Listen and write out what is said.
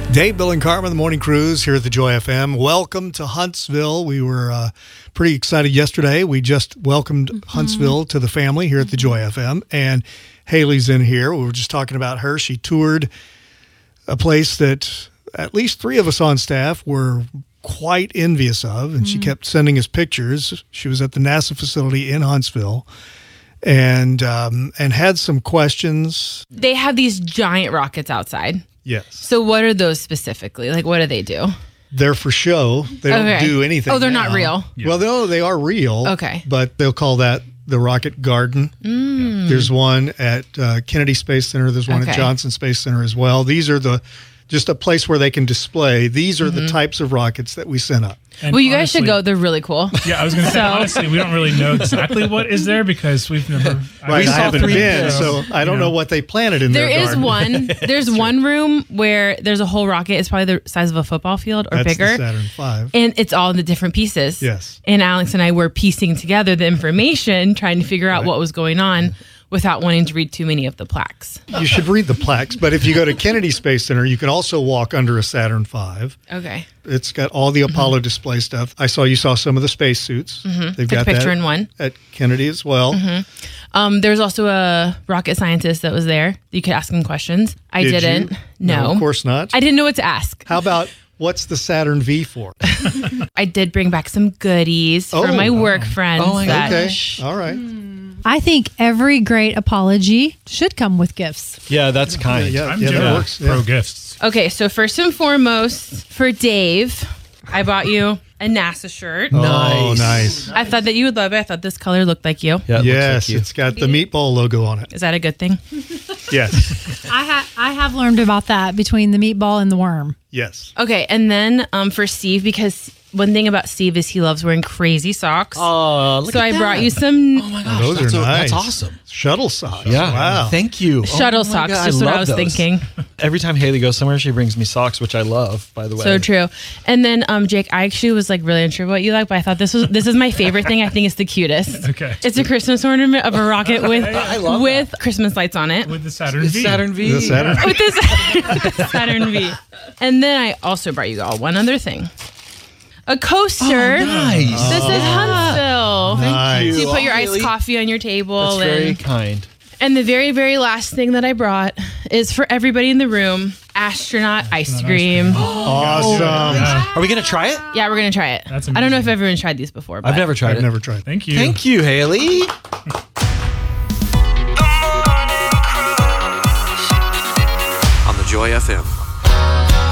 Dave, Bill, and Carmen, the Morning Cruise here at the Joy FM. Welcome to Huntsville. We were pretty excited yesterday. We just welcomed Huntsville to the family here at the Joy FM. And Haley's in here. We were just talking about her. She toured a place that at least three of us on staff were quite envious of. And she kept sending us pictures. She was at the NASA facility in Huntsville and had some questions. They have these giant rockets outside. Yes. So what are those specifically? Like, what do they do? They're for show. They don't do anything. Oh, they're now. not real? Well, no, they are real. Okay. But they'll call that the Rocket Garden. There's one at Kennedy Space Center. There's one at Johnson Space Center as well. These are just a place where they can display. These are the types of rockets that we send up. And well, you guys should go. They're really cool. Yeah, I was going to say, honestly, we don't really know exactly what is there because we've never... I haven't been, so I don't know what they planted in their garden. There's one room where there's a whole rocket. It's probably the size of a football field or That's bigger. The Saturn V. And it's all in the different pieces. Yes. And Alex and I were piecing together the information, trying to figure out what was going on without wanting to read too many of the plaques. You should read the plaques, but if you go to Kennedy Space Center, you can also walk under a Saturn V. Okay. It's got all the Apollo display stuff. You saw some of the spacesuits. They've Took got a picture that in one. at Kennedy as well. There's also a rocket scientist that was there. You could ask him questions. I Did didn't. you? No, of course not. I didn't know what to ask. How about what's the Saturn V for? I did bring back some goodies for my work friends. Oh my Okay. All right. I think every great apology should come with gifts. Yeah, that's kind. Yeah, I'm that doing works. pro Yeah. gifts. Okay, so first and foremost, for Dave, I bought you a NASA shirt. Oh, nice. I thought that you would love it. I thought this color looked like you. Yeah, it Yes, looks like you. it's got the meatball logo on it. Is that a good thing? Yes. I have learned about that between the meatball and the worm. Yes. Okay, and then for Steve, because one thing about Steve is he loves wearing crazy socks. Oh, look so at I that. brought you some Oh my gosh, Those are nice. That's awesome. Shuttle socks. Yeah. Wow. Thank you. shuttle Oh my socks, God, just what I love was those. thinking. Every time Haley goes somewhere, she brings me socks, which I love, by the way. So true. And then Jake, I actually was like really unsure what you like, but I thought this is my favorite thing. I think it's the cutest. Okay. It's a Christmas ornament of a rocket with Christmas lights on it. With the Saturn It's V. Saturn V. The Saturn. With this the Saturn V. And then I also brought you all one other thing. A coaster. Oh, nice. This is Huntsville. Nice. So you put your iced Haley. coffee on your table. That's very kind. And the very, very last thing that I brought is for everybody in the room, astronaut ice cream. Awesome. Are we going to try it? Yeah, we're going to try it. That's I don't know if amazing. everyone's tried these before. But I've never tried I've it. never tried. Thank you. Thank you, Haley. On the Joy FM.